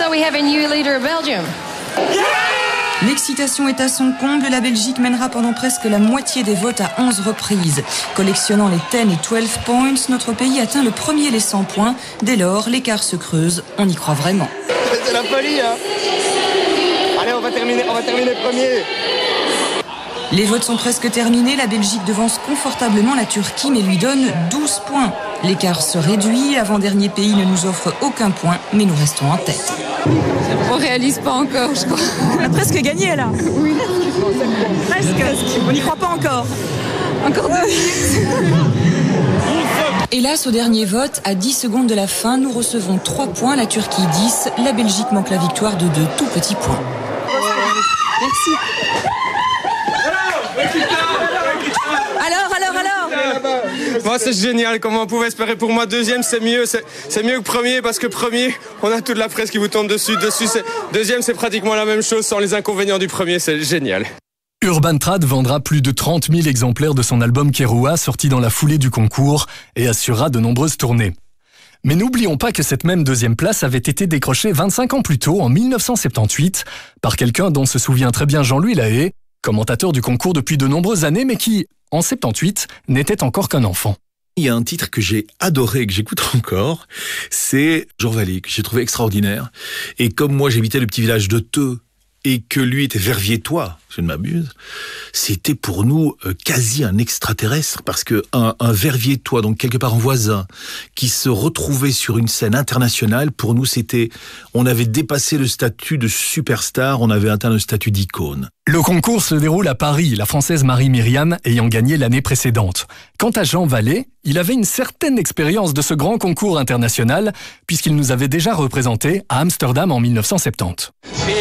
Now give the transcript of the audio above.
So we have a new leader of Belgium. L'excitation est à son comble. La Belgique mènera pendant presque la moitié des votes à 11 reprises. Collectionnant les 10 et 12 points, notre pays atteint le premier les 100 points. Dès lors, l'écart se creuse. On y croit vraiment. C'est la folie, hein. Allez, on va terminer premier. Les votes sont presque terminés. La Belgique devance confortablement la Turquie, mais lui donne 12 points. L'écart se réduit. L'avant-dernier pays ne nous offre aucun point, mais nous restons en tête. On réalise pas encore, je crois. On a presque gagné, là. Oui. Presque. On n'y croit pas encore. Encore 2 minutes. Hélas, au dernier vote, à 10 secondes de la fin, nous recevons 3 points, la Turquie 10. La Belgique manque la victoire de 2 tout petits points. Merci. Alors Moi, c'est génial, comment on pouvait espérer. Pour moi, deuxième, c'est mieux que premier, parce que premier, on a toute la presse qui vous tombe dessus, deuxième, c'est pratiquement la même chose sans les inconvénients du premier, c'est génial. Urban Trad vendra plus de 30 000 exemplaires de son album Keroua, sorti dans la foulée du concours, et assurera de nombreuses tournées. Mais n'oublions pas que cette même deuxième place avait été décrochée 25 ans plus tôt, en 1978, par quelqu'un dont se souvient très bien Jean-Louis Lahaye, commentateur du concours depuis de nombreuses années, mais qui, en 78, n'était encore qu'un enfant. Il y a un titre que j'ai adoré et que j'écoute encore, c'est Jorvali, que j'ai trouvé extraordinaire. Et comme moi j'habitais le petit village de Theux, et que lui était verviétois, je ne m'abuse, c'était pour nous quasi un extraterrestre, parce que un verviétois, donc quelque part un voisin, qui se retrouvait sur une scène internationale, pour nous on avait dépassé le statut de superstar, on avait atteint le statut d'icône. Le concours se déroule à Paris, la Française Marie-Myriam ayant gagné l'année précédente. Quant à Jean Vallée, il avait une certaine expérience de ce grand concours international, puisqu'il nous avait déjà représenté à Amsterdam en 1970.